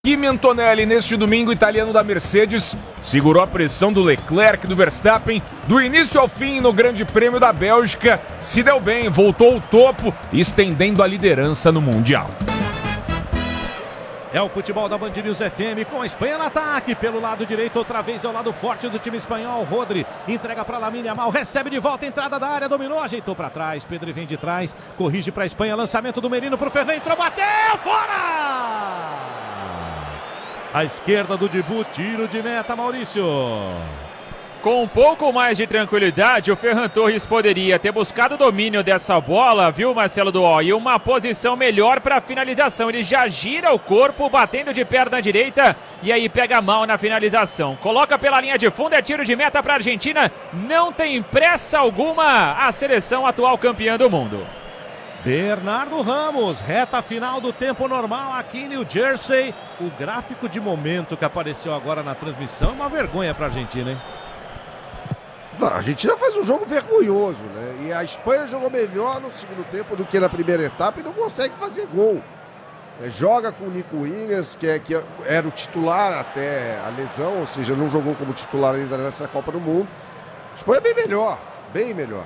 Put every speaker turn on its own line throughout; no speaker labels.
Kimi Antonelli, neste domingo, italiano da Mercedes, segurou a pressão do Leclerc, do Verstappen, do início ao fim no Grande Prêmio da Bélgica, se deu bem, voltou ao topo, estendendo a liderança no Mundial.
É o futebol da Band News FM com a Espanha no ataque. Pelo lado direito, outra vez é o lado forte do time espanhol. Rodri entrega para Lamine Yamal, recebe de volta, entrada da área, dominou, ajeitou para trás. Pedro vem de trás, corrige para a Espanha, lançamento do Merino para o Ferran, entrou, bateu, fora! À esquerda do Dibu, tiro de meta, Maurício.
Com um pouco mais de tranquilidade, o Ferran Torres poderia ter buscado o domínio dessa bola, viu, Marcelo Duó? E uma posição melhor para a finalização. Ele já gira o corpo, batendo de perna direita, e aí pega mal na finalização. Coloca pela linha de fundo, é tiro de meta para a Argentina. Não tem pressa alguma a seleção atual campeã do mundo.
Bernardo Ramos, reta final do tempo normal aqui em New Jersey. O gráfico de momento que apareceu agora na transmissão é uma vergonha para a Argentina, hein?
Não, a Argentina faz um jogo vergonhoso, né? E a Espanha jogou melhor no segundo tempo do que na primeira etapa e não consegue fazer gol. Joga com o Nico Williams, que era o titular até a lesão, ou seja, não jogou como titular ainda nessa Copa do Mundo. A Espanha é bem melhor, bem melhor.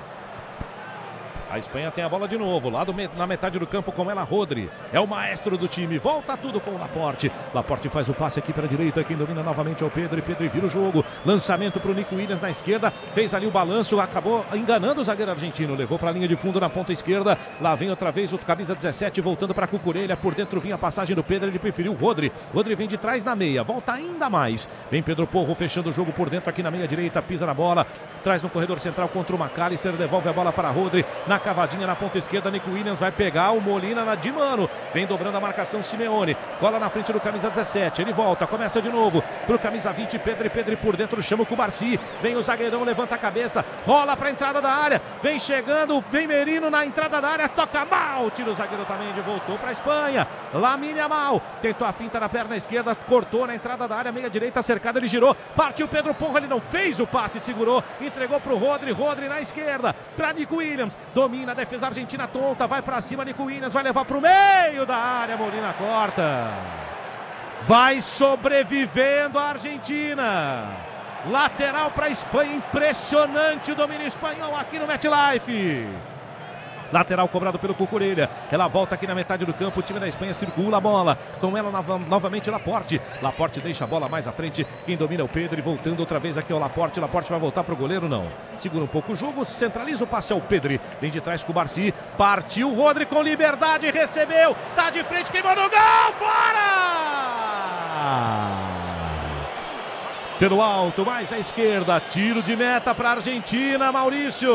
A Espanha tem a bola de novo, lá na metade do campo com ela, Rodri. É o maestro do time, volta tudo com o Laporte. Laporte faz o passe aqui para a direita, quem domina novamente é o Pedro. E Pedro vira o jogo, lançamento para o Nico Williams na esquerda. Fez ali o balanço, acabou enganando o zagueiro argentino. Levou para a linha de fundo na ponta esquerda. Lá vem outra vez o camisa 17, voltando para a Cucurella. Por dentro vinha a passagem do Pedro, ele preferiu o Rodri. Rodri vem de trás na meia, volta ainda mais. Vem Pedro Porro fechando o jogo por dentro aqui na meia direita, pisa na bola. Traz no corredor central contra o McAllister, devolve a bola para Rodri. Na cavadinha na ponta esquerda, Nico Williams vai pegar o Molina na de mano. Vem dobrando a marcação Simeone. Cola na frente do camisa 17. Ele volta, começa de novo pro camisa 20, Pedro. Pedro por dentro, chama o Cubarsi. Vem o zagueirão, levanta a cabeça, rola pra entrada da área. Vem chegando, vem Merino na entrada da área, toca mal. Tira o zagueiro também, voltou pra Espanha. Lamine Yamal tentou a finta na perna esquerda, cortou na entrada da área, meia direita cercada, ele girou, partiu Pedro Porro, ele não fez o passe, segurou, entregou pro Rodri. Rodri na esquerda, pra Nico Williams, domina a defesa argentina tonta, vai pra cima, Nico Williams vai levar pro meio da área, Molina corta. Vai sobrevivendo a Argentina. Lateral pra Espanha, impressionante o domínio espanhol aqui no MetLife. Lateral cobrado pelo Cucurella. Ela volta aqui na metade do campo. O time da Espanha circula a bola. Com ela novamente Laporte. Laporte deixa a bola mais à frente. Quem domina é o Pedro. E voltando outra vez aqui é o Laporte. Laporte vai voltar pro goleiro, não. Segura um pouco o jogo. Centraliza o passe ao Pedro. Vem de trás com o Barsi. Partiu Rodri com liberdade. Recebeu. Tá de frente. Quem mandou gol? Fora! Pelo alto, mais à esquerda. Tiro de meta para a Argentina, Maurício.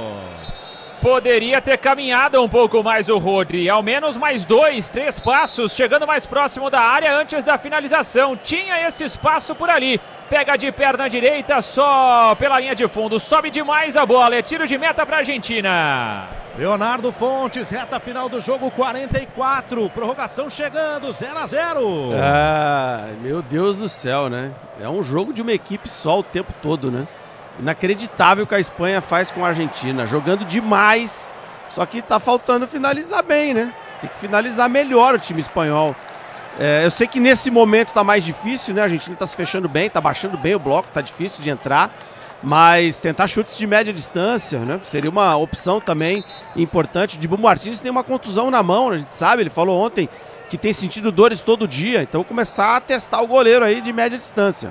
Poderia ter caminhado um pouco mais o Rodri, ao menos mais 2, 3 passos, chegando mais próximo da área antes da finalização. Tinha esse espaço por ali. Pega de perna direita, só pela linha de fundo. Sobe demais a bola, é tiro de meta para a Argentina.
Leonardo Fontes, reta final do jogo, 44. Prorrogação chegando, 0-0.
Ah, meu Deus do céu, né? É um jogo de uma equipe só o tempo todo, né? Inacreditável que a Espanha faz com a Argentina, jogando demais, só que tá faltando finalizar bem, né? Tem que finalizar melhor o time espanhol. Eu sei que nesse momento tá mais difícil, né? A Argentina tá se fechando bem, tá baixando bem o bloco, tá difícil de entrar, mas tentar chutes de média distância, né? Seria uma opção também importante. O Dibu Martínez tem uma contusão na mão, a gente sabe, ele falou ontem que tem sentido dores todo dia, então começar a testar o goleiro aí de média distância.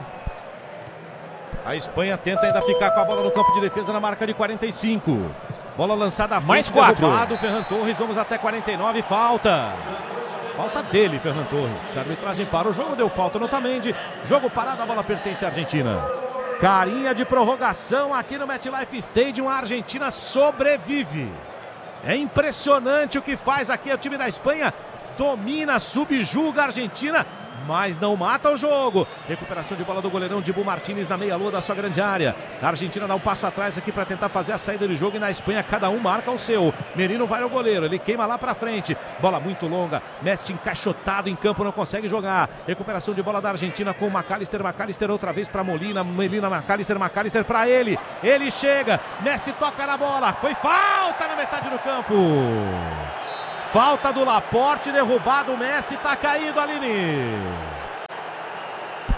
A Espanha tenta ainda ficar com a bola no campo de defesa na marca de 45. Bola lançada à frente,
mais 4.
Derrubado, Ferran Torres, vamos até 49, falta. Falta dele, Ferran Torres. A arbitragem para o jogo, deu falta no Otamendi. Jogo parado, a bola pertence à Argentina. Carinha de prorrogação aqui no MetLife Stadium, a Argentina sobrevive. É impressionante o que faz aqui o time da Espanha. Domina, subjuga a Argentina, mas não mata o jogo. Recuperação de bola do goleirão Dibu Martínez na meia-lua da sua grande área. A Argentina dá um passo atrás aqui para tentar fazer a saída de jogo, e na Espanha cada um marca o seu. Merino vai ao goleiro, ele queima lá para frente. Bola muito longa, Messi encaixotado em campo, não consegue jogar. Recuperação de bola da Argentina com o McAllister. McAllister outra vez para Molina. Molina, McAllister para ele. Ele chega, Messi toca na bola. Foi falta na metade do campo. Falta do Laporte, derrubado o Messi, tá caído, Aline.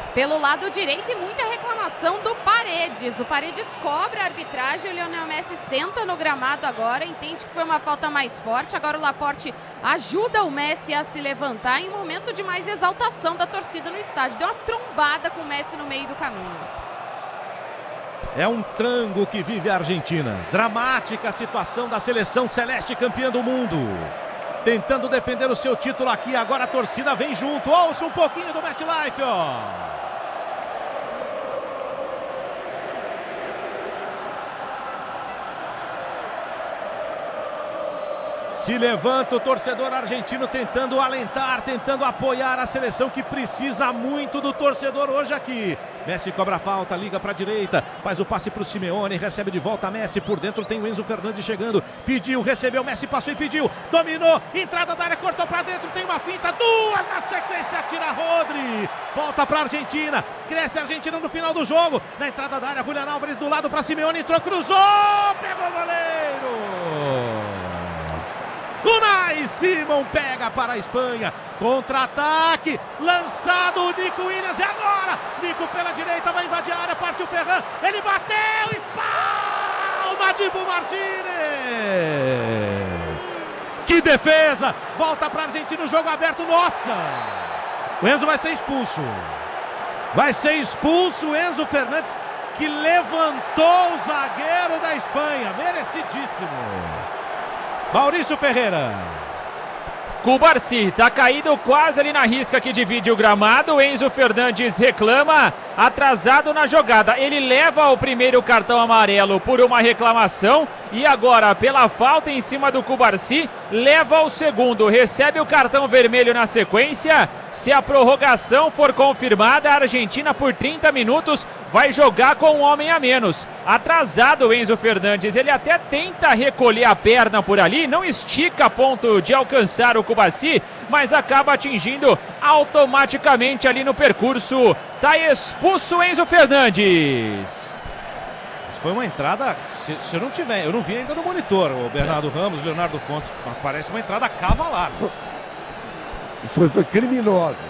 pelo lado direito e muita reclamação do Paredes. O Paredes cobra a arbitragem, o Lionel Messi senta no gramado agora, entende que foi uma falta mais forte. Agora o Laporte ajuda o Messi a se levantar em um momento de mais exaltação da torcida no estádio. Deu uma trombada com o Messi no meio do caminho.
É um tango que vive a Argentina. Dramática a situação da seleção celeste campeã do mundo. Tentando defender o seu título aqui. Agora a torcida vem junto. Ouça um pouquinho do MetLife, ó. Se levanta o torcedor argentino tentando alentar, tentando apoiar a seleção que precisa muito do torcedor hoje aqui. Messi cobra a falta, liga para a direita, faz o passe para o Simeone, recebe de volta Messi, por dentro tem o Enzo Fernandes chegando, pediu, recebeu, Messi passou e pediu, dominou, entrada da área, cortou para dentro, tem uma finta, duas na sequência, tira Rodri, volta para a Argentina, cresce a Argentina no final do jogo, na entrada da área, Julián Álvares do lado para Simeone, entrou, cruzou, pegou o goleiro! Unai Simon pega para a Espanha, contra-ataque, lançado o Nico Williams, e agora, Nico pela direita, vai invadir a área, partiu o Ferran, ele bateu, espalma Dibu Martínez, que defesa, volta para a Argentina, o jogo aberto, nossa, o Enzo vai ser expulso o Enzo Fernandes, que levantou o zagueiro da Espanha, merecidíssimo. Maurício Ferreira.
Cubarsí tá caído quase ali na risca que divide o gramado. Enzo Fernandes reclama, atrasado na jogada. Ele leva o primeiro cartão amarelo por uma reclamação e agora, pela falta em cima do Cubarsí, leva o segundo. Recebe o cartão vermelho na sequência. Se a prorrogação for confirmada, a Argentina por 30 minutos vai jogar com um homem a menos. Atrasado o Enzo Fernandes, ele até tenta recolher a perna por ali, não estica a ponto de alcançar o Cubarsí, mas acaba atingindo automaticamente ali no percurso. Tá expulso o Enzo Fernandes.
Isso foi uma entrada, se eu não tiver, eu não vi ainda no monitor, o Bernardo Ramos, Leonardo Fontes, parece uma entrada cavalar.
Foi criminosa,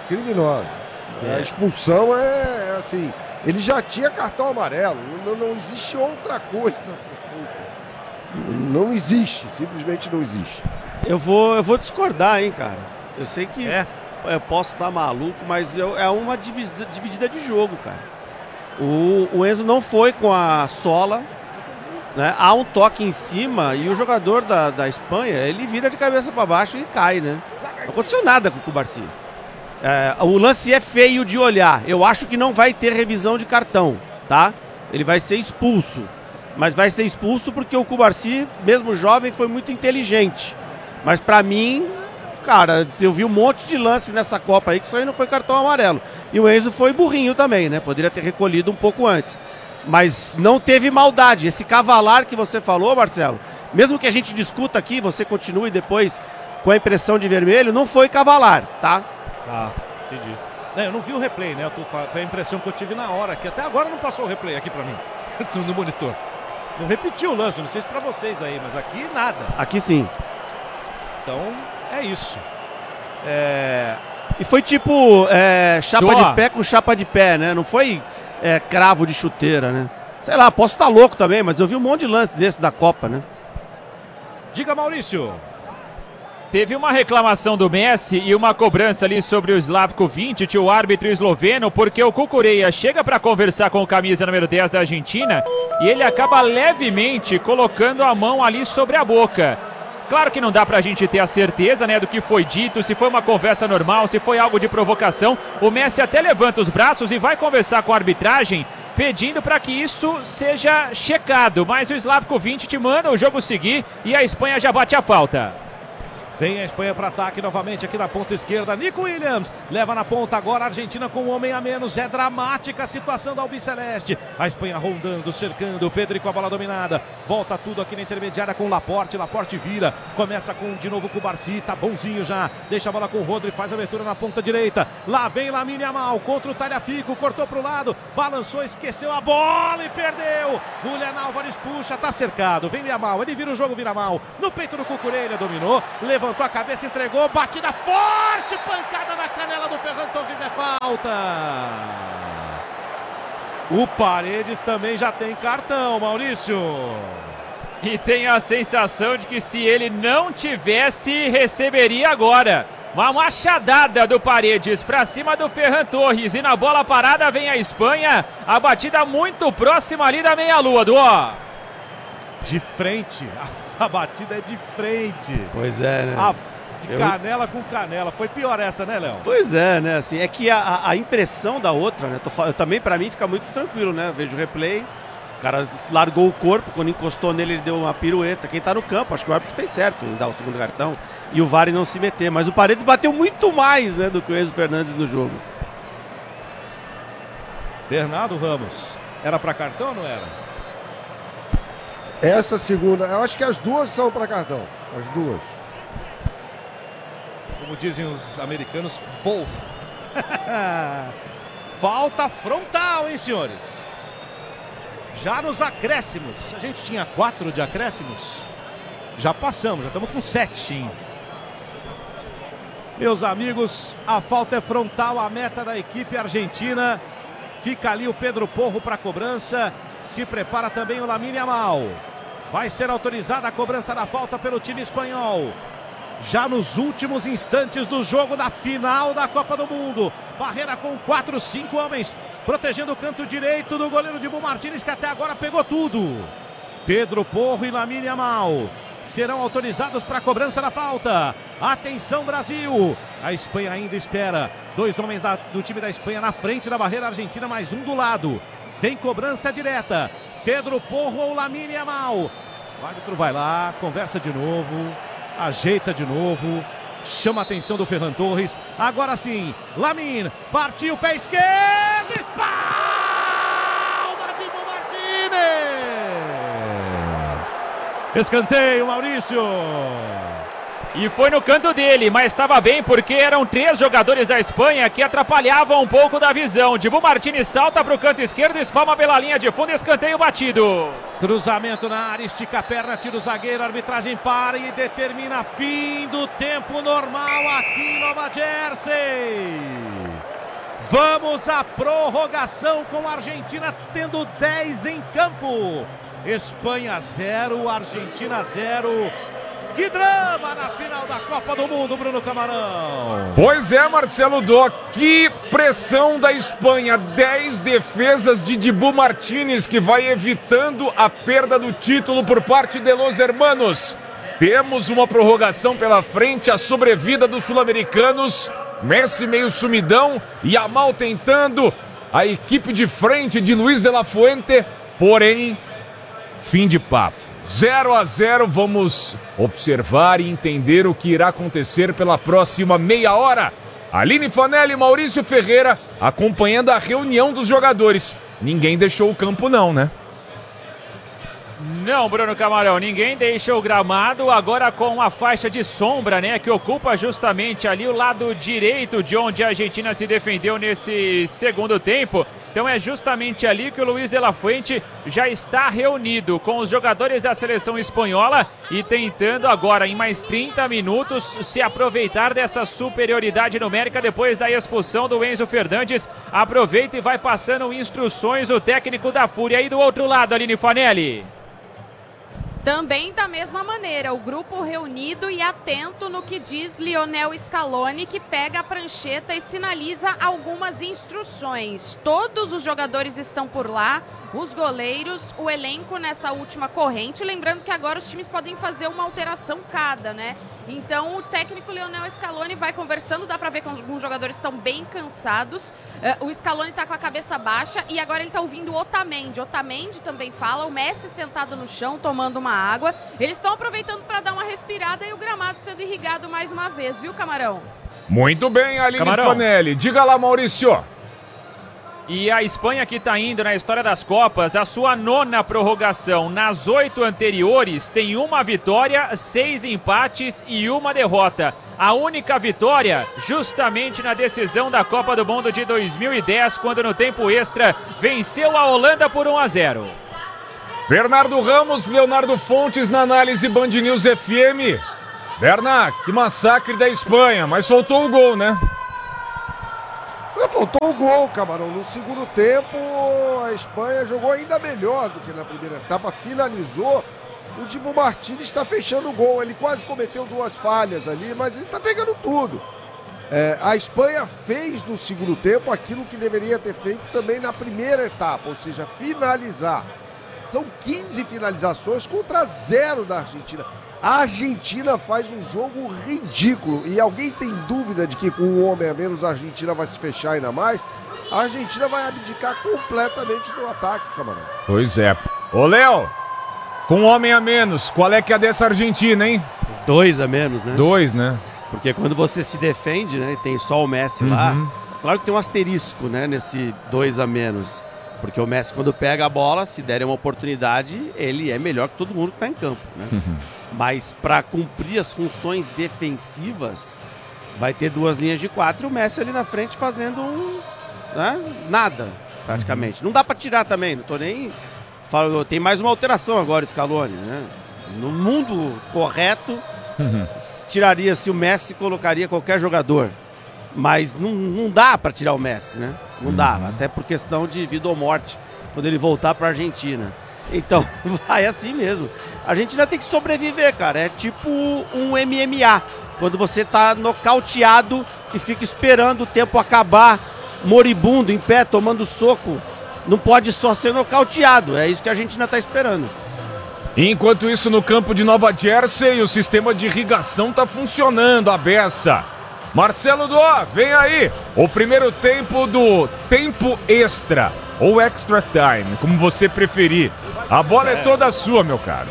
A expulsão é assim, ele já tinha cartão amarelo, não existe outra coisa a ser feita. Não existe, simplesmente não existe.
Eu vou discordar, hein, cara. Eu sei que eu posso estar maluco, mas é uma dividida de jogo, cara. O Enzo não foi com a sola, né? Há um toque em cima e o jogador da Espanha, ele vira de cabeça para baixo e cai, né? Não aconteceu nada com o Cubarsí. O lance é feio de olhar. Eu acho que não vai ter revisão de cartão, tá? Ele vai ser expulso. Mas vai ser expulso porque o Cubarsí, mesmo jovem, foi muito inteligente. Mas pra mim, cara, eu vi um monte de lance nessa Copa aí que isso aí não foi cartão amarelo. E o Enzo foi burrinho também, né? Poderia ter recolhido um pouco antes. Mas não teve maldade. Esse cavalar que você falou, Marcelo, mesmo que a gente discuta aqui, você continue depois com a impressão de vermelho, não foi cavalar, tá?
Tá, entendi. Eu não vi o replay, né? Foi a impressão que eu tive na hora, que até agora não passou o replay aqui pra mim, no monitor. Não repetiu o lance, não sei se pra vocês aí, mas aqui nada.
Aqui sim.
Então, é isso.
E foi tipo chapa de pé com chapa de pé, né? Não foi cravo de chuteira, né? Sei lá, posso estar louco também, mas eu vi um monte de lance desse da Copa, né?
Diga, Maurício.
Teve uma reclamação do Messi e uma cobrança ali sobre o Slavko Vincic, o árbitro esloveno, porque o Cucurella chega para conversar com o camisa número 10 da Argentina e ele acaba levemente colocando a mão ali sobre a boca. Claro que não dá pra gente ter a certeza, né, do que foi dito, se foi uma conversa normal, se foi algo de provocação. O Messi até levanta os braços e vai conversar com a arbitragem, pedindo para que isso seja checado. Mas o Slavko Vincic manda o jogo seguir e a Espanha já bate a falta.
Vem a Espanha para ataque novamente aqui na ponta esquerda. Nico Williams leva na ponta agora a Argentina com um homem a menos. É dramática a situação da Albiceleste. A Espanha rondando, cercando. O Pedri com a bola dominada. Volta tudo aqui na intermediária com o Laporte. Laporte vira. Começa com de novo com o Cubarsí. Tá bonzinho já. Deixa a bola com o Rodri. Faz a abertura na ponta direita. Lá vem Lamine Yamal contra o Tagliafico. Cortou para o lado. Balançou, esqueceu a bola e perdeu. Julián Álvares puxa. Tá cercado. Vem Yamal. Ele vira o jogo, vira mal. No peito do Cucurella. Dominou. Levantou. levantou a cabeça, entregou, batida forte, pancada na canela do Ferran Torres, é falta. O Paredes também já tem cartão, Maurício.
E tem a sensação de que se ele não tivesse, receberia agora. Uma machadada do Paredes para cima do Ferran Torres. E na bola parada vem a Espanha. A batida muito próxima ali da meia-lua, Duó.
De frente, a batida é de frente.
Pois é, né?
De canela com canela. Foi pior essa, né, Léo?
Pois é, né? Assim, é que a impressão da outra, né? Também, pra mim, fica muito tranquilo, né? Eu vejo o replay, o cara largou o corpo, quando encostou nele, ele deu uma pirueta. Quem tá no campo, acho que o árbitro fez certo em dar o segundo cartão e o VAR não se meter. Mas o Paredes bateu muito mais, né, do que o Enzo Fernandes no jogo.
Bernardo Ramos. Era pra cartão ou não era?
Essa segunda, eu acho que as duas são para cartão. As duas.
Como dizem os americanos, both. Falta frontal, hein, senhores? Já nos acréscimos. A gente tinha 4 de acréscimos. Já passamos, já estamos com 7. Sim. Meus amigos, a falta é frontal, a meta da equipe argentina. Fica ali o Pedro Porro para a cobrança. Se prepara também o Lamine Yamal. Vai ser autorizada a cobrança da falta pelo time espanhol. Já nos últimos instantes do jogo da final da Copa do Mundo. Barreira com 4, 5 homens. Protegendo o canto direito do goleiro Dibu Martínez, que até agora pegou tudo. Pedro Porro e Lamine Yamal serão autorizados para a cobrança da falta. Atenção, Brasil. A Espanha ainda espera. 2 homens do time da Espanha na frente da barreira argentina, mais um do lado. Tem cobrança direta. Pedro Porro ou Lamine Yamal. O árbitro vai lá, conversa de novo, ajeita de novo, chama a atenção do Ferran Torres. Agora sim, Lamine, partiu, pé esquerdo, espalma Dibu Martínez. Escanteio, Maurício.
E foi no canto dele, mas estava bem porque eram 3 jogadores da Espanha que atrapalhavam um pouco da visão. Dibu Martínez salta para o canto esquerdo, espalma pela linha de fundo, escanteio batido.
Cruzamento na área, estica a perna, tira o zagueiro, a arbitragem para e determina fim do tempo normal aqui em Nova Jersey. Vamos à prorrogação com a Argentina tendo 10 em campo. Espanha 0, Argentina 0. Que drama na final da Copa do Mundo, Bruno Camarão.
Pois é, Marcelo Dó, que pressão da Espanha. 10 defesas de Dibu Martínez, que vai evitando a perda do título por parte de Los Hermanos. Temos uma prorrogação pela frente, a sobrevida dos sul-americanos. Messi meio sumidão, Yamal tentando, a equipe de frente de Luiz de la Fuente, porém, fim de papo. 0-0, vamos observar e entender o que irá acontecer pela próxima meia hora. Aline Fanelli e Maurício Ferreira acompanhando a reunião dos jogadores. Ninguém deixou o campo não, né?
Não, Bruno Camarão, ninguém deixa o gramado, agora com a faixa de sombra, né, que ocupa justamente ali o lado direito de onde a Argentina se defendeu nesse segundo tempo. Então é justamente ali que o Luiz de la Fuente já está reunido com os jogadores da seleção espanhola e tentando agora, em mais 30 minutos, se aproveitar dessa superioridade numérica depois da expulsão do Enzo Fernandes. Aproveita e vai passando instruções o técnico da Fúria. E do outro lado, Aline Fanelli.
Também da mesma maneira, o grupo reunido e atento no que diz Lionel Scaloni, que pega a prancheta e sinaliza algumas instruções. Todos os jogadores estão por lá, os goleiros, o elenco nessa última corrente. Lembrando que agora os times podem fazer uma alteração cada, né? Então o técnico Lionel Scaloni vai conversando, dá pra ver que alguns jogadores estão bem cansados. O Scaloni tá com a cabeça baixa e agora ele tá ouvindo o Otamendi. Otamendi também fala, o Messi sentado no chão tomando uma água. Eles estão aproveitando para dar uma respirada e o gramado sendo irrigado mais uma vez, viu, Camarão?
Muito bem, Aline Fanelli. Diga lá, Maurício.
E a Espanha que está indo na história das Copas, a sua 9ª prorrogação. Nas 8 anteriores tem 1 vitória, 6 empates e 1 derrota. A única vitória justamente na decisão da Copa do Mundo de 2010, quando no tempo extra venceu a Holanda por 1-0.
Bernardo Ramos, Leonardo Fontes na análise Band News FM. Berna, que massacre da Espanha, mas faltou o gol, né?
Faltou o gol, Camarão. No segundo tempo, a Espanha jogou ainda melhor do que na primeira etapa, finalizou. O Dibu Martínez está fechando o gol. Ele quase cometeu 2 falhas ali, mas ele está pegando tudo. A Espanha fez no segundo tempo aquilo que deveria ter feito também na primeira etapa, ou seja, finalizar. São 15 finalizações contra 0 da Argentina. A Argentina faz um jogo ridículo. E alguém tem dúvida de que com um homem a menos a Argentina vai se fechar ainda mais? A Argentina vai abdicar completamente do ataque, Camarão.
Pois é. Ô, Léo, com um homem a menos, qual é que é dessa Argentina, hein?
2 a menos, né?
2, né?
Porque quando você se defende, né, e tem só o Messi lá, claro que tem um asterisco, né, nesse 2 a menos. Porque o Messi, quando pega a bola, se der uma oportunidade, ele é melhor que todo mundo que está em campo, né? Mas para cumprir as funções defensivas, vai ter 2 linhas de 4 e o Messi ali na frente fazendo nada, praticamente. Não dá para tirar também, não tô nem... Tem mais uma alteração agora, Scaloni, né? No mundo correto, tiraria-se o Messi, colocaria qualquer jogador. Mas não dá para tirar o Messi, né? Não dá, até por questão de vida ou morte, quando ele voltar para a Argentina. Então, vai assim mesmo. A Argentina tem que sobreviver, cara. É tipo um MMA. Quando você tá nocauteado e fica esperando o tempo acabar, moribundo, em pé, tomando soco. Não pode só ser nocauteado. É isso que a Argentina tá esperando.
Enquanto isso, no campo de Nova Jersey, o sistema de irrigação tá funcionando, a beça. Marcelo Dó, vem aí. O primeiro tempo do tempo extra, ou extra time, como você preferir. A bola é toda sua, meu caro.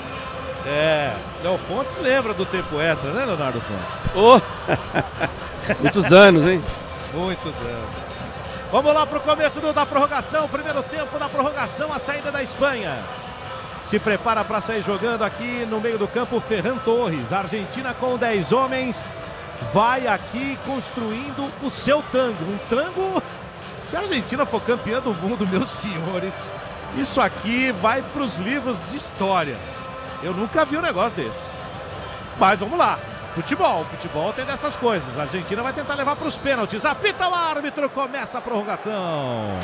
Léo Fontes lembra do tempo extra, né, Leonardo Fontes?
Muitos anos, hein?
Muitos anos. Vamos lá pro começo da prorrogação, primeiro tempo da prorrogação, a saída da Espanha. Se prepara para sair jogando aqui no meio do campo Ferran Torres. A Argentina com 10 homens vai aqui construindo o seu tango. Um tango, se a Argentina for campeã do mundo, meus senhores, isso aqui vai para os livros de história. Eu nunca vi um negócio desse. Mas vamos lá. Futebol tem dessas coisas. A Argentina vai tentar levar para os pênaltis. Apita o árbitro, começa a prorrogação.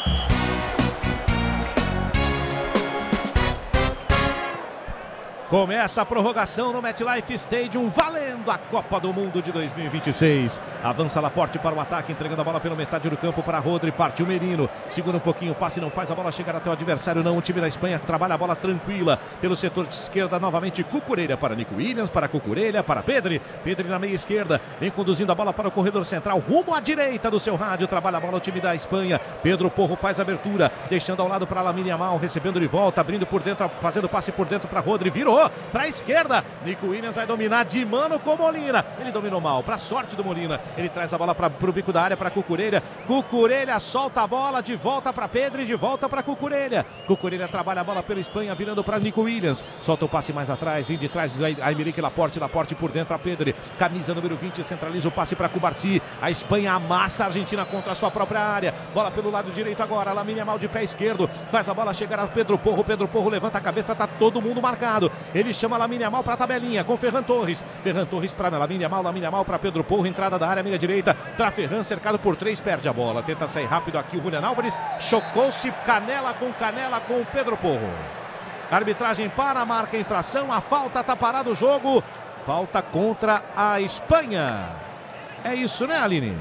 Começa a prorrogação no MetLife Stadium, valendo a Copa do Mundo de 2026. Avança Laporte para o ataque, entregando a bola pela metade do campo para Rodri, partiu Merino, segura um pouquinho, o passe não faz a bola chegar até o adversário, não. O time da Espanha trabalha a bola tranquila pelo setor de esquerda, novamente Cucurella para Nico Williams, para Cucurella, para Pedri na meia esquerda, vem conduzindo a bola para o corredor central, rumo à direita do seu rádio, trabalha a bola o time da Espanha. Pedro Porro faz a abertura, deixando ao lado para Lamine Yamal, recebendo de volta, abrindo por dentro, fazendo passe por dentro para Rodri, virou para a esquerda, Nico Williams vai dominar de mano com Molina, ele dominou mal, para sorte do Molina, ele traz a bola para o bico da área para Cucurella solta a bola, de volta para Pedri, de volta para Cucurella trabalha a bola pela Espanha, virando para Nico Williams, solta o passe mais atrás, vem de trás Aymeric Laporte por dentro a Pedri, camisa número 20, centraliza o passe para Cubarsí, a Espanha amassa a Argentina contra a sua própria área, bola pelo lado direito agora, Lamine Yamal de pé esquerdo, faz a bola chegar a Pedro Porro levanta a cabeça, tá todo mundo marcado, ele chama Lamine Yamal para a tabelinha com Ferran Torres para Lamine Yamal para Pedro Porro, entrada da área meia direita para Ferran, cercado por 3, perde a bola, tenta sair rápido aqui o Julián Álvares, chocou-se canela com o Pedro Porro. Arbitragem para, marca infração, a falta, tá parado o jogo, falta contra a Espanha. É isso, né, Aline?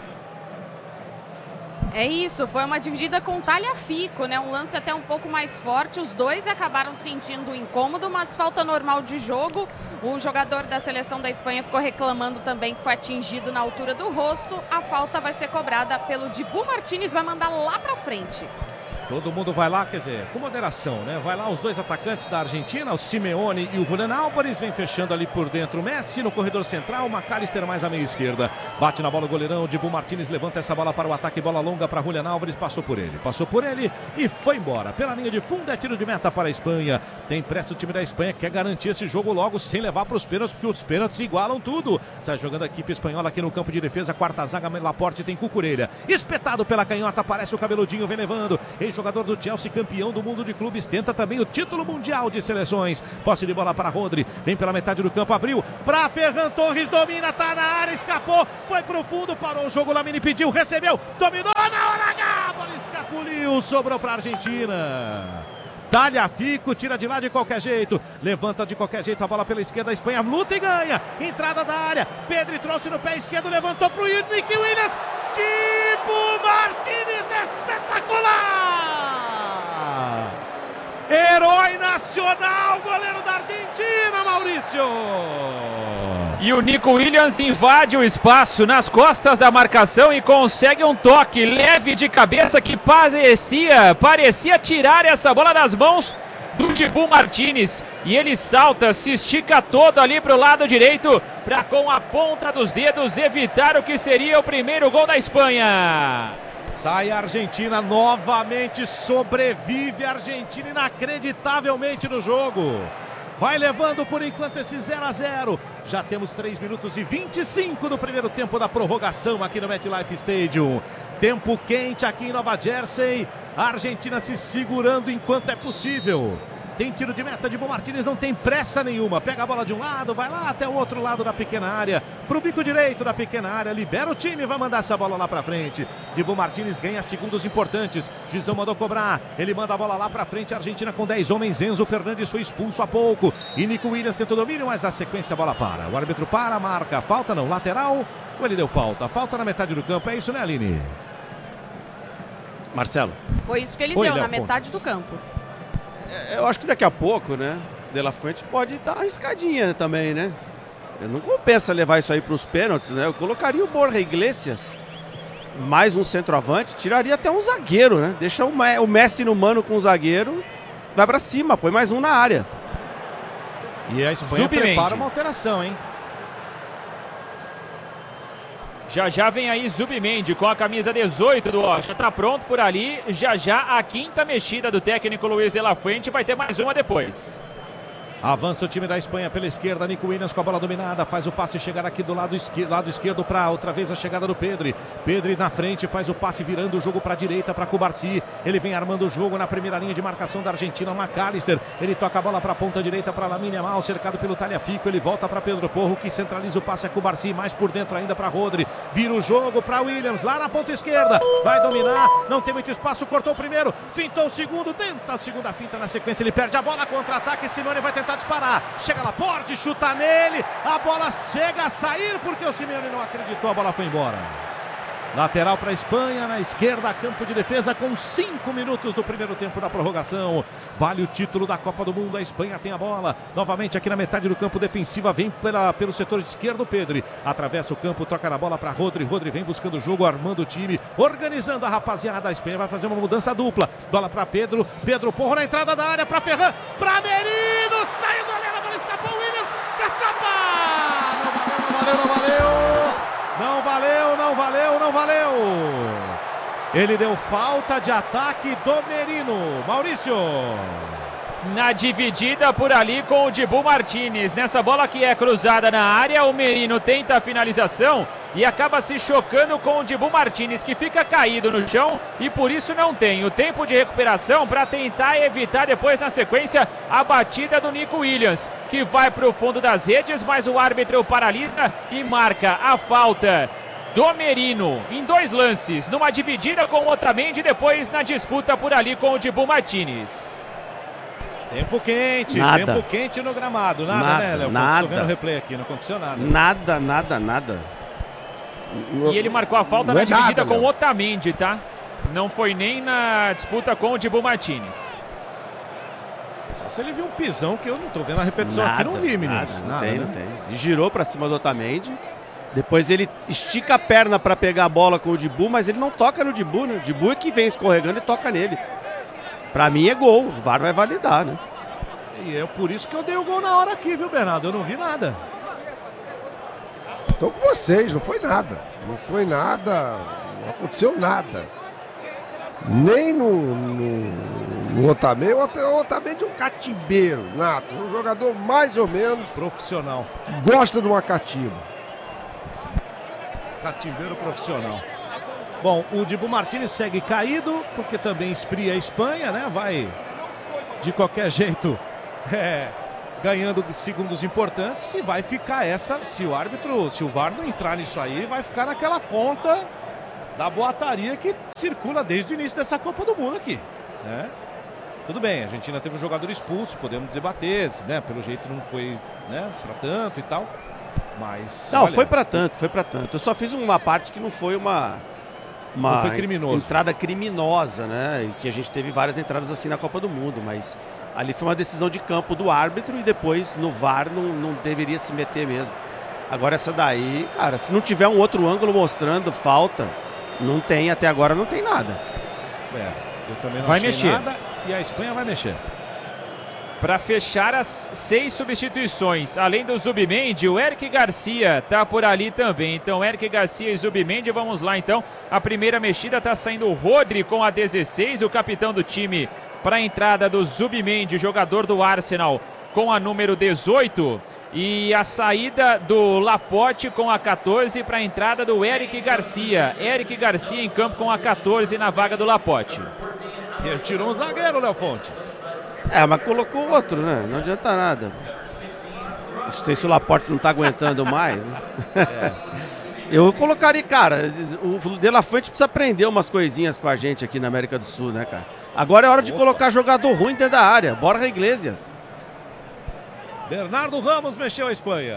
É isso, foi uma dividida com talha-fico, né? Um lance até um pouco mais forte. Os dois acabaram sentindo o incômodo, mas falta normal de jogo. O jogador da seleção da Espanha ficou reclamando também que foi atingido na altura do rosto. A falta vai ser cobrada pelo Dibu Martínez, vai mandar lá pra frente.
Todo mundo vai lá, quer dizer, com moderação, né? Vai lá os dois atacantes da Argentina, o Simeone e o Julián Álvares, vem fechando ali por dentro o Messi, no corredor central, o McAllister mais à meia esquerda, bate na bola o goleirão, Dibu Martínez levanta essa bola para o ataque, bola longa para Julián Álvares, passou por ele e foi embora, pela linha de fundo, é tiro de meta para a Espanha, tem pressa o time da Espanha, quer garantir esse jogo logo, sem levar para os pênaltis, porque os pênaltis igualam tudo, sai jogando a equipe espanhola aqui no campo de defesa, quarta zaga, Laporte tem Cucurella, espetado pela canhota, aparece o cabeludinho, vem levando, ex-jogador do Chelsea, campeão do mundo de clubes, tenta também o título mundial de seleções. Posse de bola para Rodri, vem pela metade do campo, abriu para Ferran Torres, domina, tá na área, escapou, foi pro fundo, parou o jogo, Lamine pediu, recebeu, dominou na hora H, a bola escapuliu, sobrou para a Argentina. Talhafico, tira de lá de qualquer jeito, levanta de qualquer jeito a bola pela esquerda, a Espanha luta e ganha, entrada da área, Pedri trouxe no pé esquerdo, levantou pro Nick Williams, Dibu Martínez, espetacular! Herói nacional, goleiro da Argentina, Maurício!
E o Nico Williams invade o espaço nas costas da marcação e consegue um toque leve de cabeça que parecia tirar essa bola das mãos do Dibu Martínez. E ele salta, se estica todo ali para o lado direito para com a ponta dos dedos evitar o que seria o primeiro gol da Espanha.
Sai a Argentina novamente, sobrevive a Argentina inacreditavelmente no jogo. Vai levando por enquanto esse 0-0. Já temos 3 minutos e 25 do primeiro tempo da prorrogação aqui no MetLife Stadium. Tempo quente aqui em Nova Jersey. A Argentina se segurando enquanto é possível. Tem tiro de meta, Dibu Martínez não tem pressa nenhuma. Pega a bola de um lado, vai lá até o outro lado da pequena área. Pro bico direito da pequena área, libera o time, vai mandar essa bola lá pra frente. Dibu Martínez ganha segundos importantes. Gizão mandou cobrar, ele manda a bola lá pra frente. A Argentina com 10 homens, Enzo Fernandes foi expulso há pouco. E Nico Williams tentou domínio, mas a sequência a bola para. O árbitro para, marca, falta não, lateral. Ou ele deu falta? Falta na metade do campo, é isso, né, Aline?
Marcelo.
Foi isso que ele deu na metade do campo.
Eu acho que daqui a pouco, né, De La Fuente pode dar uma riscadinha também, né? Não compensa levar isso aí para os pênaltis, né? Eu colocaria o Borja Iglesias, mais um centroavante, tiraria até um zagueiro, né? Deixa o Messi no mano com o zagueiro, vai para cima, põe mais um na área.
E a Espanha prepara uma alteração, hein?
Já vem aí Zubimendi com a camisa 18 do Rocha. Tá pronto por ali. Já a quinta mexida do técnico Luiz de la Fuente. Vai ter mais uma depois.
Avança o time da Espanha pela esquerda, Nico Williams com a bola dominada, faz o passe chegar aqui do lado esquerdo para outra vez a chegada do Pedri. Pedri na frente, faz o passe virando o jogo para a direita para Cubarsí. Ele vem armando o jogo na primeira linha de marcação da Argentina, McAllister. Ele toca a bola para a ponta direita para Lamine Yamal, cercado pelo Talhafico. Ele volta para Pedro Porro, que centraliza o passe a Cubarsí, mais por dentro ainda para Rodri. Vira o jogo para Williams, lá na ponta esquerda. Vai dominar, não tem muito espaço, cortou o primeiro, fintou o segundo, tenta a segunda finta na sequência. Ele perde a bola, contra-ataque, Simone vai tentar disparar, chega Laporte, chuta nele, a bola chega a sair porque o Simeone não acreditou, a bola foi embora. Lateral para a Espanha, na esquerda, campo de defesa com 5 minutos do primeiro tempo da prorrogação. Vale o título da Copa do Mundo, a Espanha tem a bola. Novamente aqui na metade do campo defensiva, vem pelo setor esquerdo, Pedri. Atravessa o campo, troca na bola para Rodri. Rodri vem buscando o jogo, armando o time, organizando a rapaziada. A Espanha vai fazer uma mudança dupla. Bola para Pedro, Pedro Porro na entrada da área para Ferran, para Merino, sai o goleiro, a bola escapou, Williams, caçapa! Não valeu! Não valeu. Ele deu falta de ataque do Merino. Maurício.
Na dividida por ali com o Dibu Martínez. Nessa bola que é cruzada na área, o Merino tenta a finalização e acaba se chocando com o Dibu Martínez, que fica caído no chão e por isso não tem o tempo de recuperação para tentar evitar depois na sequência a batida do Nico Williams, que vai para o fundo das redes, mas o árbitro paralisa e marca a falta do Merino em 2 lances, numa dividida com o Otamendi e depois na disputa por ali com o Dibu Martínez.
Tempo quente no gramado, nada né, Léo? Estou vendo o replay aqui, não aconteceu nada.
Nada.
E ele marcou a falta na dividida com o Otamendi, tá? Não foi nem na disputa com o Dibu Martínez.
Só se ele viu um pisão que eu não tô vendo a repetição aqui, não vi, meninos.
Não tem. Ele girou pra cima do Otamendi, depois ele estica a perna pra pegar a bola com o Dibu, mas ele não toca no Dibu, né? O Dibu é que vem escorregando e toca nele. Pra mim é gol, o VAR vai validar, né?
E é por isso que eu dei o gol na hora aqui, viu, Bernardo? Eu não vi nada.
Tô com vocês, não foi nada, não aconteceu nada. Nem no Otamendi, o Otamendi é um catimbeiro nato, um jogador mais ou menos
profissional,
que gosta de uma catimba.
Catimbeiro profissional. Bom, o Dibu Martínez segue caído, porque também esfria a Espanha, né? Vai, de qualquer jeito, ganhando segundos importantes e vai ficar essa, se o VAR não entrar nisso aí, vai ficar naquela conta da boataria que circula desde o início dessa Copa do Mundo aqui, né? Tudo bem, a Argentina teve um jogador expulso, podemos debater, né? Pelo jeito não foi, né, pra tanto e tal, mas...
Não, olha, foi pra tanto. Eu só fiz uma parte que não foi uma
foi criminoso.
Entrada criminosa, né? E que a gente teve várias entradas assim na Copa do Mundo, mas ali foi uma decisão de campo do árbitro e depois no VAR não deveria se meter mesmo. Agora essa daí, cara, se não tiver um outro ângulo mostrando falta, não tem, até agora não tem nada.
Eu também não
vai
achei
mexer
nada e a Espanha vai mexer.
Para fechar as 6 substituições, além do Zubimendi, o Eric Garcia tá por ali também. Então, Eric Garcia e Zubimendi, vamos lá então. A primeira mexida tá saindo o Rodri com a 16, o capitão do time, para a entrada do Zubimendi, jogador do Arsenal, com a número 18. E a saída do Laporte com a 14 para a entrada do Eric Garcia. Eric Garcia em campo com a 14 na vaga do Laporte.
E ele tirou um zagueiro, Léo Fontes.
Mas colocou outro, né? Não adianta nada. Não sei se o Laporte não tá aguentando mais, né? Eu colocaria, cara, o De La Fuente precisa aprender umas coisinhas com a gente aqui na América do Sul, né, cara? Agora é hora de colocar jogador ruim dentro da área. Borja Iglesias.
Bernardo Ramos mexeu a Espanha.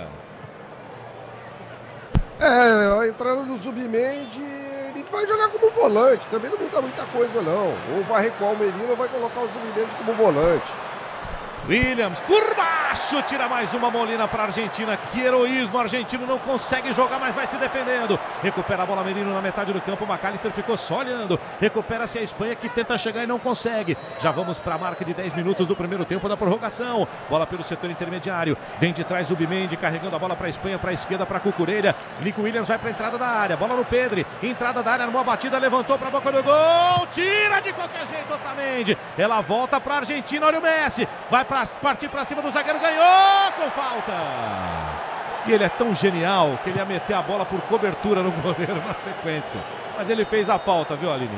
A entrada do Zubimendi, ele vai jogar como volante, também não muda muita coisa não. Ou vai recuar o Merino ou vai colocar o Zubimendi como volante.
Williams por baixo, tira mais uma Molina para a Argentina. Que heroísmo, o argentino não consegue jogar, mas vai se defendendo. Recupera a bola Merino na metade do campo, o McAllister ficou só olhando. Recupera-se a Espanha que tenta chegar e não consegue. Já vamos para a marca de 10 minutos do primeiro tempo da prorrogação. Bola pelo setor intermediário, vem de trás o Zubimendi, carregando a bola para a Espanha, para a esquerda, para a Cucurella. Nico Williams vai para a entrada da área, bola no Pedri, entrada da área, numa batida, levantou para a boca do gol, tira de qualquer jeito Otamendi. Ela volta para a Argentina, olha o Messi, vai partir para cima do zagueiro, ganhou com falta. E ele é tão genial que ele ia meter a bola por cobertura no goleiro na sequência. Mas ele fez a falta, viu, Aline?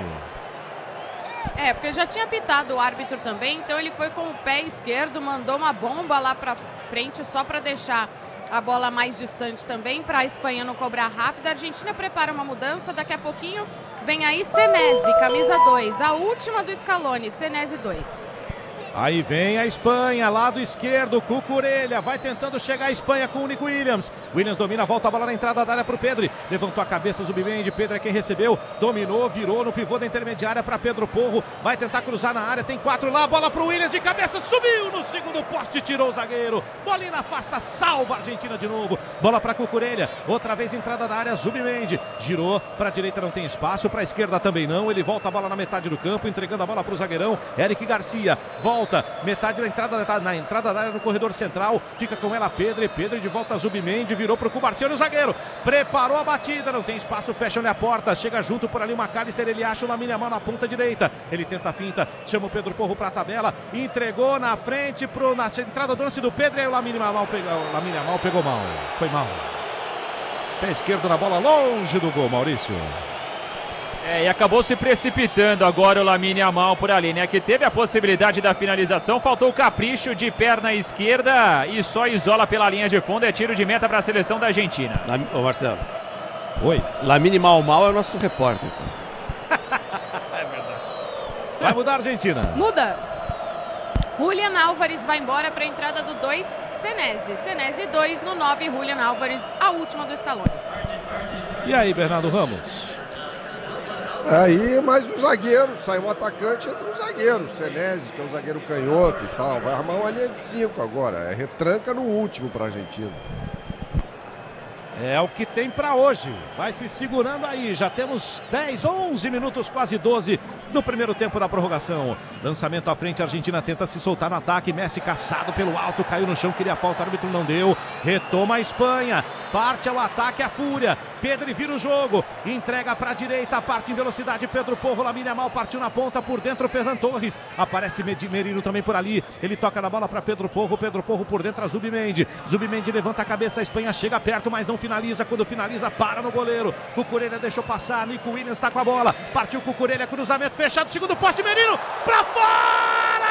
Porque já tinha pitado o árbitro também, então ele foi com o pé esquerdo, mandou uma bomba lá para frente só para deixar a bola mais distante também, para a Espanha não cobrar rápido. A Argentina prepara uma mudança, daqui a pouquinho vem aí Senesi, camisa 2, a última do Scaloni, Senesi 2.
Aí vem a Espanha, lado esquerdo, Cucurella, vai tentando chegar a Espanha com o Nico Williams. Williams domina, volta a bola na entrada da área para o Pedri. Levantou a cabeça, Zubimendi, Pedro é quem recebeu, dominou, virou no pivô da intermediária para Pedro Porro. Vai tentar cruzar na área, tem 4 lá, bola para o Williams de cabeça, subiu no segundo poste, tirou o zagueiro. Molina afasta, salva a Argentina de novo. Bola para Cucurella, outra vez entrada da área, Zubimendi. Girou para a direita, não tem espaço, para a esquerda também não. Ele volta a bola na metade do campo, entregando a bola para o zagueirão, Eric Garcia. Volta, metade da entrada, na entrada da área no corredor central, fica com ela Pedro de volta a Zubimendi, virou para o Cubarciano, o zagueiro preparou a batida, não tem espaço, fecha-lhe a porta, chega junto por ali o McAllister, ele acha o Lamine Yamal na ponta direita, ele tenta a finta, chama o Pedro Porro para a tabela, entregou na frente, na entrada do lance do Pedro, e aí o Lamine Yamal pegou mal, foi mal, pé esquerdo na bola, longe do gol, Maurício.
E acabou se precipitando agora o Lamine Yamal por ali, né? Que teve a possibilidade da finalização, faltou o capricho de perna esquerda e só isola pela linha de fundo. É tiro de meta para a seleção da Argentina.
Ô Marcelo.
Oi.
Lamine Mal é o nosso repórter.
É verdade. Vai mudar a Argentina.
Muda. Julian Álvares vai embora para a entrada do 2, Senesi. Senesi 2 no 9, Julian Álvares, a última do Scaloni.
E aí, Bernardo Ramos?
Aí, mais um zagueiro, sai um atacante, entra um zagueiro, Senesi, que é um zagueiro canhoto e tal. Vai armar uma linha de 5 agora, retranca no último para a Argentina.
É o que tem para hoje, vai se segurando aí, já temos 10, 11 minutos, quase 12 do primeiro tempo da prorrogação. Lançamento à frente, a Argentina tenta se soltar no ataque, Messi caçado pelo alto, caiu no chão, queria falta, o árbitro não deu, retoma a Espanha, parte ao ataque a fúria, Pedri vira o jogo, entrega para a direita, parte em velocidade, Pedro Porro, Lamine Yamal partiu na ponta, por dentro Ferran Torres, aparece Merino também por ali, ele toca na bola para Pedro Porro por dentro a Zubimendi levanta a cabeça, a Espanha chega perto, mas não finaliza. finaliza, quando finaliza, para no goleiro. Cucurella deixou passar, Nico Williams está com a bola. Partiu Cucurella, cruzamento fechado, segundo poste, Merino, pra fora!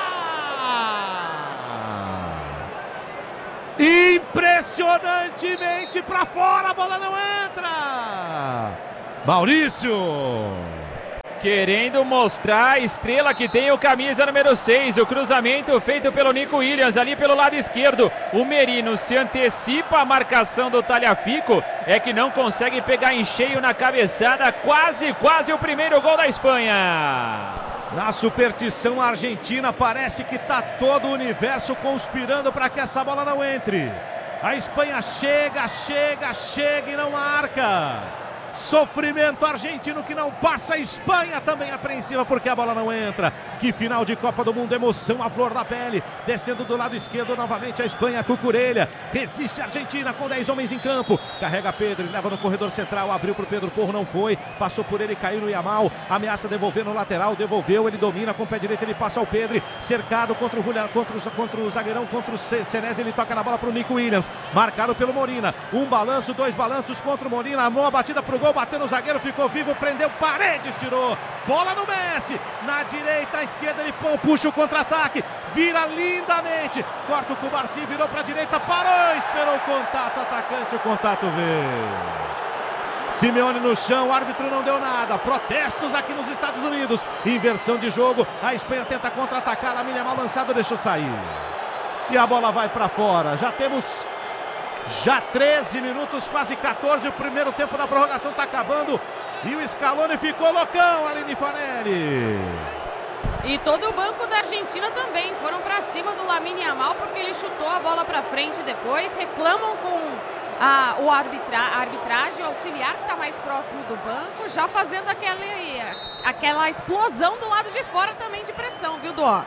Impressionantemente pra fora, a bola não entra! Maurício!
Querendo mostrar a estrela que tem o camisa número 6. O cruzamento feito pelo Nico Williams ali pelo lado esquerdo. O Merino se antecipa a marcação do Tagliafico. É que não consegue pegar em cheio na cabeçada. Quase o primeiro gol da Espanha.
Na superstição argentina, parece que está todo o universo conspirando para que essa bola não entre. A Espanha chega e não marca. Sofrimento argentino que não passa, a Espanha também apreensiva porque a bola não entra. Que final de Copa do Mundo, emoção à flor da pele. Descendo do lado esquerdo novamente a Espanha, Cucurella. Resiste a Argentina com 10 homens em campo. Carrega Pedro, leva no corredor central, abriu para o Pedro Porro, não foi. Passou por ele, caiu no Yamal. Ameaça devolver no lateral, devolveu, ele domina com o pé direito, ele passa ao Pedro. Cercado contra o zagueirão, contra o Senesi, ele toca na bola para o Nico Williams. Marcado pelo Molina. Um balanço, dois balanços contra o Molina. A mão, a batida para o gol, bateu no zagueiro, ficou vivo, prendeu, Paredes tirou, bola no Messi, na direita, à esquerda, ele puxa o contra-ataque, vira lindamente, corta o Cubarsi, virou para a direita, parou, esperou o contato, atacante, o contato veio. Simeone no chão, o árbitro não deu nada, protestos aqui nos Estados Unidos, inversão de jogo, a Espanha tenta contra-atacar, a Lamine Yamal lançado, deixou sair, e a bola vai para fora, já temos 13 minutos, quase 14, o primeiro tempo da prorrogação está acabando e o Scaloni ficou loucão, Aline Fanelli.
E todo o banco da Argentina também foram para cima do Lamine Yamal porque ele chutou a bola para frente depois, reclamam com a arbitragem, o auxiliar que está mais próximo do banco, já fazendo aquela explosão do lado de fora também de pressão, viu, Duó?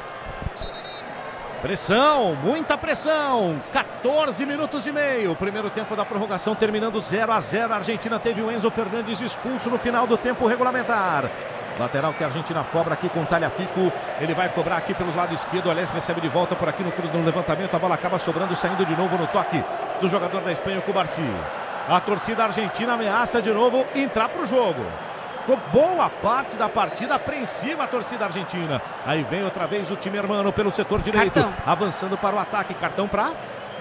Pressão, muita pressão, 14 minutos e meio, primeiro tempo da prorrogação terminando 0-0, a Argentina teve o Enzo Fernandes expulso no final do tempo regulamentar. Lateral que a Argentina cobra aqui com o Tagliafico, ele vai cobrar aqui pelo lado esquerdo, o Alés recebe de volta por aqui no levantamento, a bola acaba sobrando, saindo de novo no toque do jogador da Espanha, o Cubarsi. A torcida argentina ameaça de novo entrar para o jogo. Ficou boa parte da partida apreensiva a torcida argentina. Aí vem outra vez o time hermano pelo setor direito.
Cartão.
Avançando para o ataque. Cartão para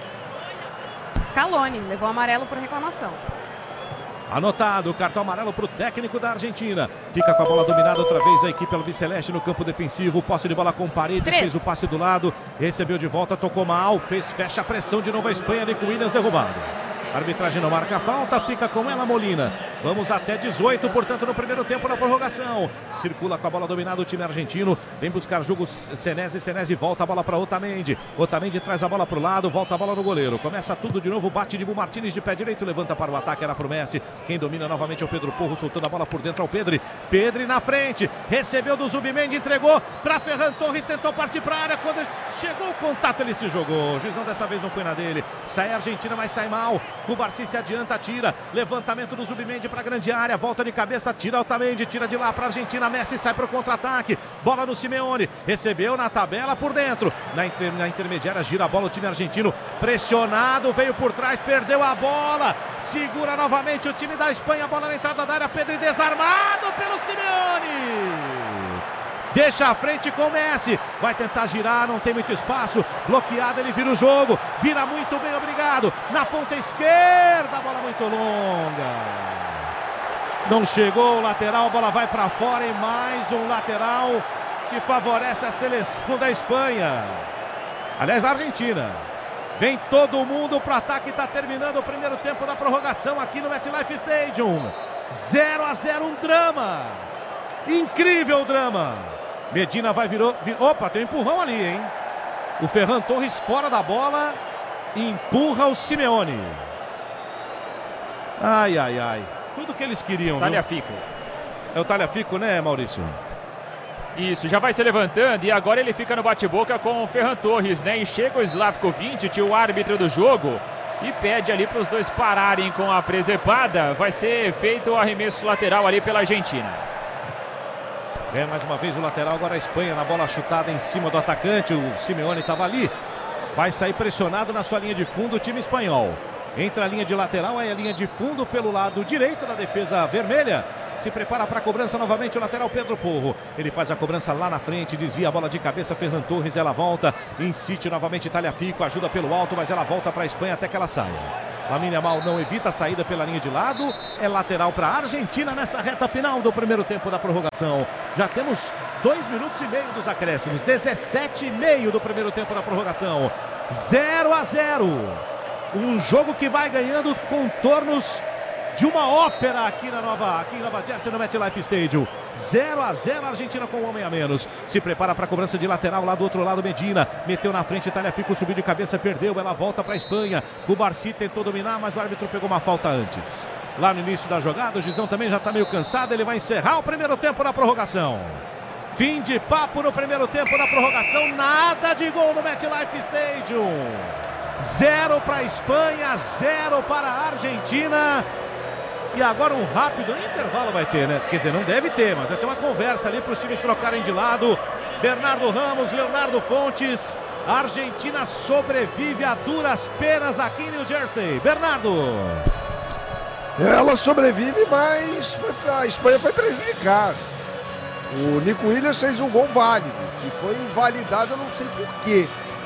Scaloni, levou amarelo por reclamação.
Anotado, cartão amarelo para o técnico da Argentina. Fica com a bola dominada outra vez a equipe albiceleste no campo defensivo. Posse de bola com Paredes,
3.
fez o passe do lado. Recebeu de volta, tocou mal. Fecha a pressão de novo a Espanha. Nico Williams derrubado. A arbitragem não marca a falta, fica com ela Molina. Vamos até 18, portanto, no primeiro tempo na prorrogação. Circula com a bola dominada o time argentino. Vem buscar jogo Senesi volta a bola para Otamendi. Otamendi traz a bola para o lado, volta a bola no goleiro. Começa tudo de novo, bate de Bu Martínez de pé direito, levanta para o ataque, era para o Messi. Quem domina novamente é o Pedro Porro, soltando a bola por dentro ao Pedri. Pedri na frente, recebeu do Zubimendi, entregou para Ferran Torres, tentou partir para a área. Quando chegou o contato, ele se jogou. O juizão dessa vez não foi na dele. Sai a Argentina, mas sai mal. O Barci se adianta, tira. Levantamento do Zubimendi para a grande área. Volta de cabeça, tira Otamendi, tira de lá para a Argentina. Messi sai para o contra-ataque. Bola no Simeone. Recebeu na tabela por dentro. Na intermediária, gira a bola o time argentino. Pressionado, veio por trás, perdeu a bola. Segura novamente o time da Espanha. Bola na entrada da área. Pedri desarmado pelo Simeone. Deixa a frente com o Messi, vai tentar girar, não tem muito espaço, bloqueado, ele vira o jogo, vira muito bem, obrigado, na ponta esquerda, a bola muito longa, não chegou o lateral, a bola vai para fora e mais um lateral que favorece a seleção da Espanha, aliás a Argentina. Vem todo mundo para o ataque, está terminando o primeiro tempo da prorrogação aqui no MetLife Stadium, 0-0, um drama, incrível drama. Medina vai opa, tem um empurrão ali, hein? O Ferran Torres fora da bola, empurra o Simeone. Ai, ai, ai. Tudo que eles queriam,
Tagliafico.
É o Tagliafico, né, Maurício?
Isso, já vai se levantando e agora ele fica no bate-boca com o Ferran Torres, né? E chega o Slavko Vincic, o árbitro do jogo, e pede ali para os dois pararem com a presepada. Vai ser feito o arremesso lateral ali pela Argentina.
É mais uma vez o lateral, agora a Espanha na bola chutada em cima do atacante, o Simeone estava ali, vai sair pressionado na sua linha de fundo o time espanhol. Entra a linha de lateral, aí a linha de fundo pelo lado direito da defesa vermelha. Se prepara para a cobrança novamente o lateral Pedro Porro. Ele faz a cobrança lá na frente, desvia a bola de cabeça, Ferran Torres, ela volta, insiste novamente Tagliafico, ajuda pelo alto, mas ela volta para a Espanha até que ela saia. Lamine Yamal não evita a saída pela linha de lado, é lateral para a Argentina nessa reta final do primeiro tempo da prorrogação. Já temos 2 minutos e meio dos acréscimos, 17,5 do primeiro tempo da prorrogação. 0-0. Um jogo que vai ganhando contornos de uma ópera aqui em Nova Jersey, no MetLife Stadium. 0-0, Argentina com um homem a menos. Se prepara para a cobrança de lateral lá do outro lado, Medina. Meteu na frente, Tagliafico subiu de cabeça, perdeu. Ela volta para a Espanha. Cubarsí tentou dominar, mas o árbitro pegou uma falta antes. Lá no início da jogada, o Gizão também já está meio cansado. Ele vai encerrar o primeiro tempo da prorrogação. Fim de papo no primeiro tempo da prorrogação. Nada de gol no MetLife Stadium. 0 para a Espanha, 0 para a Argentina. E agora um rápido, nem intervalo vai ter, né? Quer dizer, não deve ter, mas vai ter uma conversa ali para os times trocarem de lado. Bernardo Ramos, Leonardo Fontes. A Argentina sobrevive a duras penas aqui em New Jersey. Bernardo.
Ela sobrevive, mas a Espanha foi prejudicada. O Nico Williams fez um gol válido, que foi invalidado, eu não sei porquê.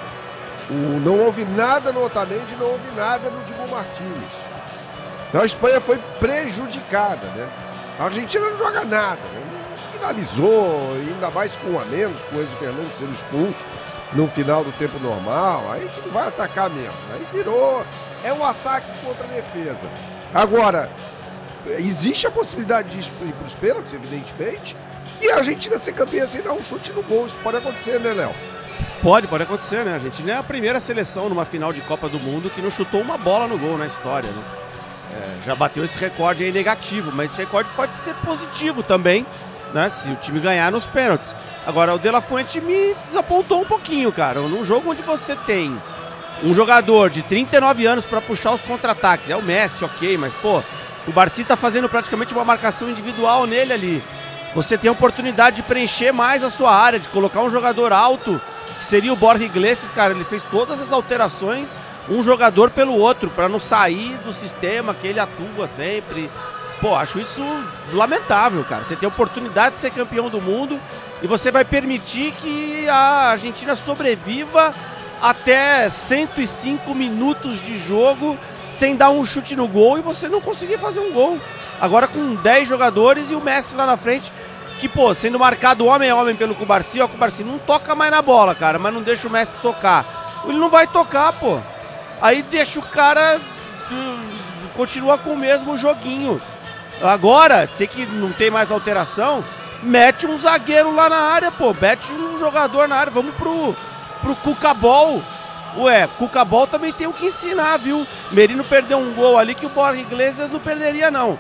Não houve nada no Otamendi, não houve nada no Dibu Martínez. Então a Espanha foi prejudicada, né? A Argentina não joga nada, né? Finalizou, ainda mais com um a menos, com o Enzo Fernandes sendo expulso no final do tempo normal. Aí não vai atacar mesmo. Aí virou, é um ataque contra a defesa. Agora, existe a possibilidade de ir para os pênaltis, evidentemente, e a Argentina ser campeã sem dar um chute no gol. Isso pode acontecer, né, Léo?
Pode acontecer, né? A Argentina é a primeira seleção numa final de Copa do Mundo que não chutou uma bola no gol na história, né? Já bateu esse recorde aí negativo, mas esse recorde pode ser positivo também, né? Se o time ganhar nos pênaltis. Agora, o De La Fuente me desapontou um pouquinho, cara. Num jogo onde você tem um jogador de 39 anos para puxar os contra-ataques, é o Messi, ok, mas, pô, o Barcy tá fazendo praticamente uma marcação individual nele ali. Você tem a oportunidade de preencher mais a sua área, de colocar um jogador alto, que seria o Borja Iglesias, cara. Ele fez todas as alterações, um jogador pelo outro, para não sair do sistema que ele atua sempre. Pô, acho isso lamentável, cara. Você tem a oportunidade de ser campeão do mundo e você vai permitir que a Argentina sobreviva até 105 minutos de jogo sem dar um chute no gol e você não conseguir fazer um gol. Agora com 10 jogadores e o Messi lá na frente, que, pô, sendo marcado homem a homem pelo Cubarsí, ó, o Cubarsí não toca mais na bola, cara, mas não deixa o Messi tocar. Ele não vai tocar, pô. Aí deixa o cara continua com o mesmo joguinho. Agora, não tem mais alteração, mete um zagueiro lá na área, pô, mete um jogador na área, vamos pro Cucabol. Ué, Cucabol também tem o que ensinar, viu? Merino perdeu um gol ali que o Borja Iglesias não perderia, não.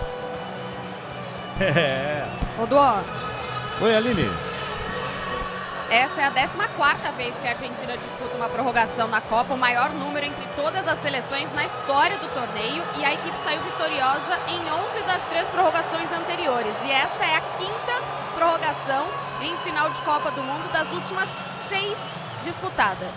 Ô, Duó.
Oi, Aline.
Essa é a 14ª vez que a Argentina disputa uma prorrogação na Copa, o maior número entre todas as seleções na história do torneio, e a equipe saiu vitoriosa em 11 das 3 prorrogações anteriores. E esta é a 5ª prorrogação em final de Copa do Mundo das últimas 6 disputadas.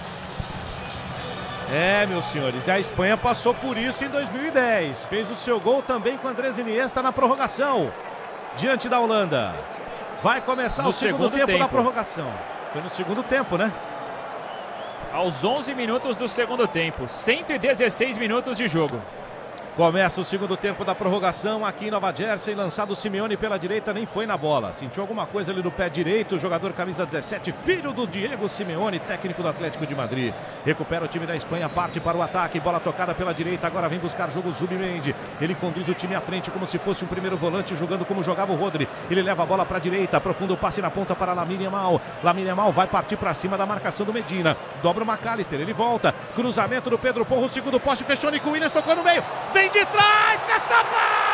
Meus senhores, a Espanha passou por isso em 2010. Fez o seu gol também com Andrés Iniesta na prorrogação, diante da Holanda. Vai começar o segundo tempo da prorrogação. Foi no segundo tempo, né?
Aos 11 minutos do segundo tempo, 116 minutos de jogo.
Começa o segundo tempo da prorrogação aqui em Nova Jersey, lançado o Simeone pela direita, nem foi na bola. Sentiu alguma coisa ali no pé direito, o jogador camisa 17, filho do Diego Simeone, técnico do Atlético de Madrid. Recupera o time da Espanha, parte para o ataque, bola tocada pela direita, agora vem buscar jogo Zubimendi. Ele conduz o time à frente como se fosse um primeiro volante, jogando como jogava o Rodri. Ele leva a bola para a direita, aprofunda o passe na ponta para Lamine Yamal. Lamine Yamal vai partir para cima da marcação do Medina. Dobra o McAllister, ele volta. Cruzamento do Pedro Porro, segundo poste, fechou Nico Williams, tocou no meio. Vem de trás, Caçapa!